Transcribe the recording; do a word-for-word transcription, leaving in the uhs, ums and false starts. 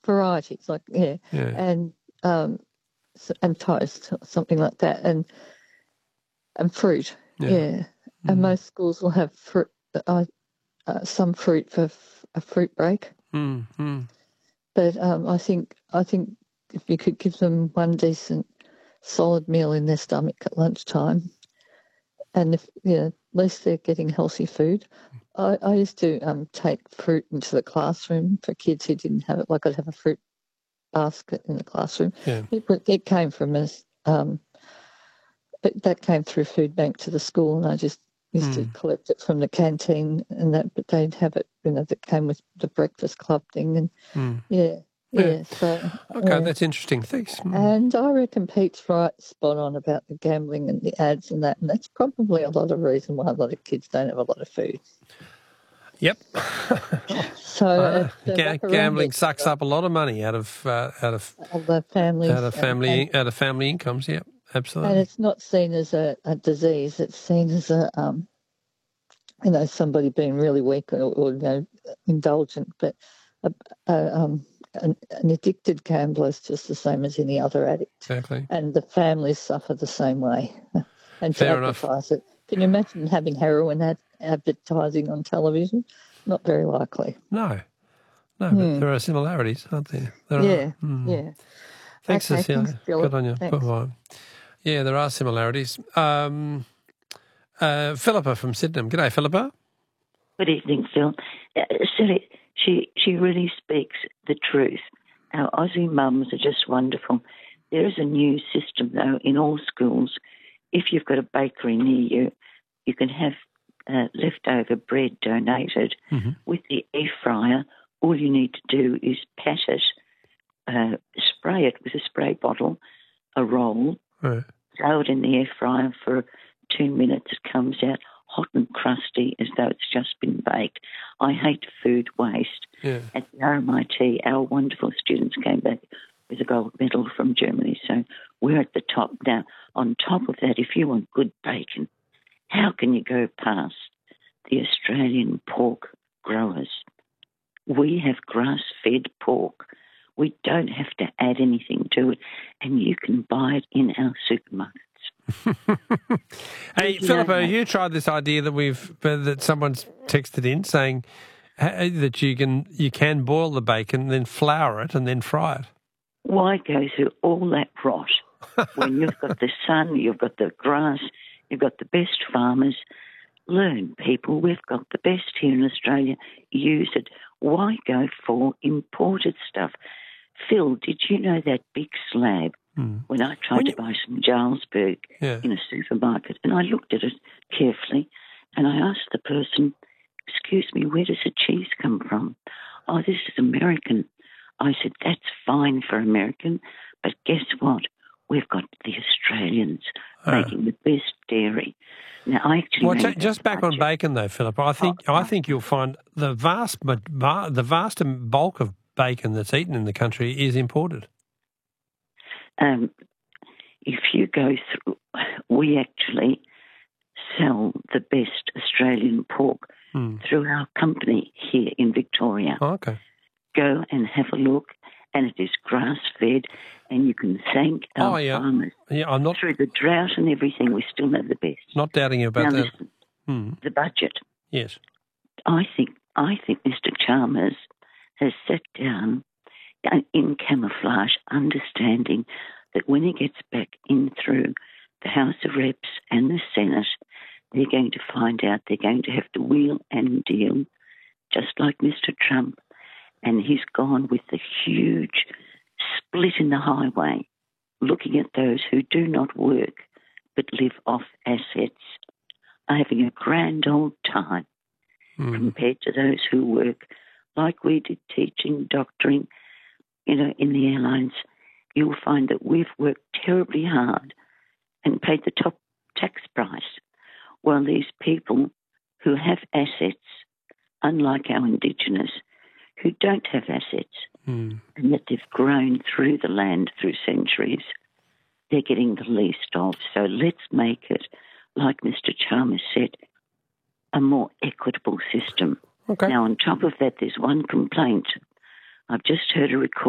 varieties, like, yeah, Yeah. and um, s- and toast, something like that, and and fruit, Yeah. yeah. And Mm. most schools will have fruit, uh, uh, some fruit for f- a fruit break. Mm. Mm. But um, I think I think if you could give them one decent, solid meal in their stomach at lunchtime, and if you know, at least they're getting healthy food. I, I used to um, take fruit into the classroom for kids who didn't have it. Like I'd have a fruit basket in the classroom. Yeah. It, it came from us. Um, it, that came through food bank to the school, and I just used to Mm. collect it from the canteen, and that. But they'd have it, you know, that came with the breakfast club thing, and Mm. yeah, Yeah. yeah. So Okay, yeah. that's interesting. Thanks. Mm. And I reckon Pete's right, spot on about the gambling and the ads and that, and that's probably a lot of reason why a lot of kids don't have a lot of food. Yep. So Uh, at the ga- Whakaramba gambling sucks Centre, up a lot of money out of uh, out of all the families, out of and, family and, out of family incomes. Yep, and absolutely. it's not seen as a, a disease; it's seen as a, um, you know, somebody being really weak or, or you know, indulgent. But a, a, um, an, an addicted gambler is just the same as any other addict, Exactly. and the families suffer the same way. And to Fair enough. advertise it, can you imagine having heroin ad- advertising on television? Not very likely. No, no, but Hmm. there are similarities, aren't there? There Yeah, are. Mm. yeah. Thanks, Okay, thanks, Cecilia. Philip. Good on you. Thanks. Bye-bye. Yeah, there are similarities. Um, uh, Philippa from Sydenham. G'day, Philippa. Good evening, Phil. Uh, Silly, she she really speaks the truth. Our Aussie mums are just wonderful. There is a new system, though, in all schools. If you've got a bakery near you, you can have uh, leftover bread donated Mm-hmm. with the air fryer. All you need to do is pat it, uh, spray it with a spray bottle, a roll, Right. throw it in the air fryer for two minutes. It comes out hot and crusty as though it's just been baked. I hate food waste. Yeah. At the R M I T, our wonderful students came back with a gold medal from Germany, so we're at the top. Now, on top of that, if you want good bacon, how can you go past the Australian pork growers? We have grass-fed pork. We don't have to add anything to it, and you can buy it in our supermarkets. Hey, Did you Philippa, know have that? you tried this idea that we've uh, that someone's texted in saying uh, that you can you can boil the bacon, then flour it, and then fry it? Why go through all that rot when you've got the sun, you've got the grass, you've got the best farmers? Learn, people. We've got the best here in Australia. Use it. Why go for imported stuff? Phil, did you know that big slab, Hmm. when I tried When to you- buy some Jarlsberg Yeah. in a supermarket, and I looked at it carefully, and I asked the person, excuse me, where does the cheese come from? Oh, this is American. I said, that's fine for American, but guess what? We've got the Australians Ah. making the best dairy. Now, I actually Well, made ju- that just back on budget. bacon though, Philippa. I think Oh, I think you'll find the vast ma- va- the vast bulk of bacon that's eaten in the country is imported. Um, if you go through, we actually sell the best Australian pork Hmm. through our company here in Victoria. Oh, okay. Go and have a look, and it is grass-fed, and you can thank our Oh, yeah. farmers. Yeah, I'm not Through the drought and everything, we still have the best. not doubting you about now, that. listen, Hmm. the budget. Yes. I think I think Mister Chalmers has sat down in camouflage, understanding that when he gets back in through the House of Reps and the Senate, they're going to find out they're going to have to wheel and deal, just like Mister Trump. And he's gone with the huge split in the highway, looking at those who do not work but live off assets, are having a grand old time Hmm. compared to those who work like we did, teaching, doctoring, you know, in the airlines. You'll find that we've worked terribly hard and paid the top tax price, while these people who have assets, unlike our Indigenous, who don't have assets, Hmm. and yet they've grown through the land through centuries, they're getting the least of. So let's make it, like Mister Chalmers said, a more equitable system. Okay. Now, on top of that, there's one complaint. I've just heard a record.